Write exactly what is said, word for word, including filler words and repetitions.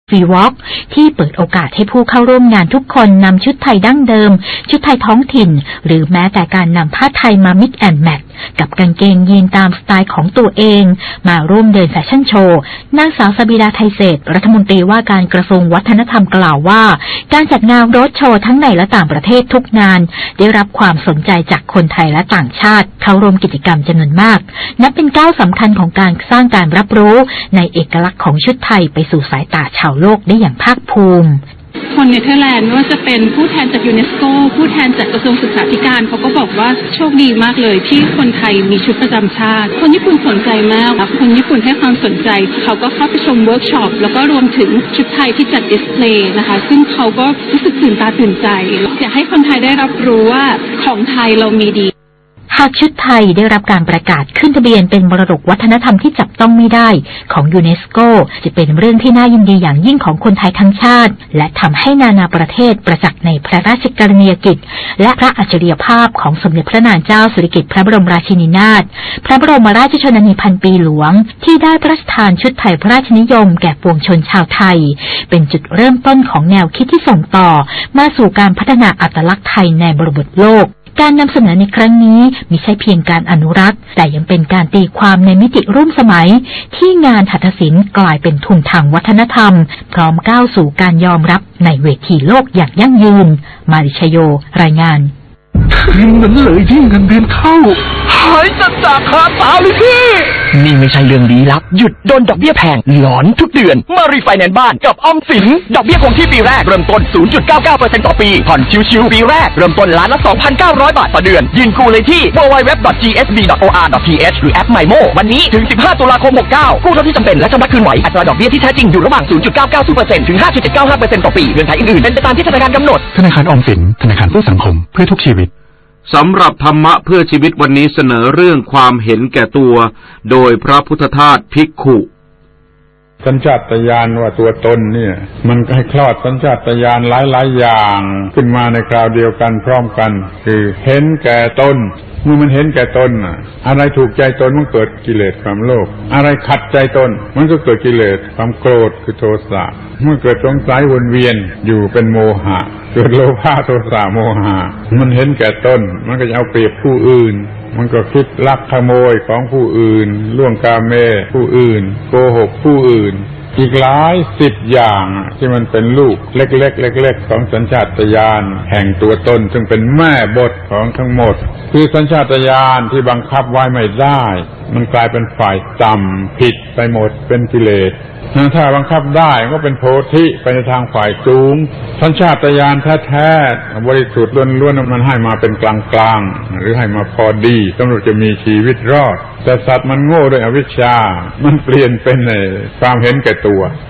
ฟีวอล์กที่เปิดโอกาสให้ผู้เข้าร่วมงานทุกคนนำชุดไทยดั้งเดิมชุดไทยท้องถิ่นหรือแม้แต่การนำผ้าไทยมา mix and match กับกางเกงยีนตามสไตล์ของตัวเองมาร่วมเดินแฟชั่นโชว์นางสาวสบิดาไทยเศรษฐ์รัฐมนตรีว่าการกระทรวงวัฒนธรรมกล่าวว่าการจัดงานโรดโชว์ทั้งในและต่างประเทศทุกงานได้รับความสนใจจากคนไทยและต่างชาติเข้าร่วมกิจกรรมจำนวนมากนับเป็นก้าวสำคัญของการสร้างการรับรู้ในเอกลักษณ์ของชุดไทยไปสู่สายตาชาวโลกได้อย่างภาคภูมิคนเนเธอร์แลนด์ไม่ว่าจะเป็นผู้แทนจากยูเนสโกผู้แทนจากกระทรวงศึกษาธิการเขาก็บอกว่าโชคดีมากเลยที่คนไทยมีชุดประจำชาติคนญี่ปุ่นสนใจมากคนญี่ปุ่นให้ความสนใจเขาก็เข้าไปชมเวิร์กช็อปแล้วก็รวมถึงชุดไทยที่จัดดิสเพลย์นะคะซึ่งเขาก็รู้สึกตื่นตาตื่นใจอยากให้คนไทยได้รับรู้ว่าของไทยเรามีดีหากชุดไทยได้รับการประกาศขึ้นทะเบียนเป็นมรดกวัฒนธรรมที่จับต้องไม่ได้ของยูเนสโกจะเป็นเรื่องที่น่ายินดีอย่างยิ่งของคนไทยทั้งชาติและทำให้นานาประเทศประจักษ์ในพระราชกรณียกิจและพระอัจฉริยภาพของสมเด็จพระนางเจ้าสิริกิติ์พระบรมราชินีนาถพระบรมราชชนนีพันปีหลวงที่ได้พระราชทานชุดไทยพระราชนิยมแก่ปวงชนชาวไทยเป็นจุดเริ่มต้นของแนวคิดที่ส่งต่อมาสู่การพัฒนาอัตลักษณ์ไทยในบริบทโลกการนำเสนอในครั้งนี้มิใช่เพียงการอนุรักษ์แต่ยังเป็นการตีความในมิติร่วมสมัยที่งานหัตถศิลป์กลายเป็นทุนทางวัฒนธรรมพร้อมก้าวสู่การยอมรับในเวทีโลกอย่างยั่งยืนมาริชโยรายงานคืนนั้นเลยที่เงินเดือนเข้าหายจัดจากคาตาเลยพี่นี่ไม่ใช่เรื่องลี้ลับหยุดโดนดอกเบี้ยแพงหลอนทุกเดือนมารีไฟแนนซ์บ้านกับออมสินดอกเบี้ยคงที่ปีแรกเริ่มต้น ศูนย์จุดเก้าเก้าเปอร์เซ็นต์ ต่อปีผ่อนชิวๆปีแรกเริ่มต้นล้านละ สองพันเก้าร้อย บาทต่อเดือนยื่นกู้เลยที่ ดับเบิลยู ดับเบิลยู ดับเบิลยู ดอท จี เอส บี ดอท โอ อาร์ ดอท ที เอช หรือแอป ไมโม วันนี้ถึงสิบห้าตุลาคมหกสิบเก้ากู้เท่าที่จำเป็นและชำระคืนไหวอัตราดอกเบี้ยที่แท้จริงอยู่ระหว่าง ศูนย์จุดเก้าเก้าศูนย์เปอร์เซ็นต์ ถึง ห้าจุดเจ็ดเก้าห้าเปอร์เซ็นต์ ต่อปีเงื่อนไขอื่นๆเป็นไปตามที่ธนาคารกำหนดธนาคารออมสินธนาคารเพื่อสังคมเพื่อทุกชีวิตสำหรับธรรมะเพื่อชีวิตวันนี้เสนอเรื่องความเห็นแก่ตัวโดยพระพุทธทาสภิกขุสัญชาตญาณว่าตัวตนเนี่ยมันให้คลอดสัญชาตญาณหลายๆอย่างขึ้นมาในคราวเดียวกันพร้อมกันคือเห็นแก่ตนเมื่อมันเห็นแก่ตนอะไรถูกใจตนมันเกิดกิเลสความโลภอะไรขัดใจตนมันก็เกิดกิเลสความโกรธคือโทสะเมื่อเกิดสงสัยวนเวียนอยู่เป็นโมหะเกิดโลภะโทสะโมหะมันเห็นแก่ตนมันก็จะเอาเปรียบผู้อื่นมันก็คิดลักขโมยของผู้อื่นล่วงกาเมผู้อื่นโกหกผู้อื่นอีกหลายสิบอย่างที่มันเป็นลูกเล็กๆเล็กๆของสัญชาตญาณแห่งตัวตนซึ่งเป็นแม่บทของทั้งหมดคือสัญชาตญาณที่บังคับไว้ไม่ได้มันกลายเป็นฝ่ายต่ำผิดไปหมดเป็นกิเลสถ้าบังคับได้ก็เป็นโพธิไปในทางฝ่ายสูงสัญชาตญาณแท้ๆบริสุทธิ์ล้วนๆมันให้มาเป็นกลางๆหรือให้มาพอดีสำหรับจะมีชีวิตรอดแต่สัตว์มันโง่ด้วยอวิชชามันเปลี่ยนเป็นความเห็นแก่ตัว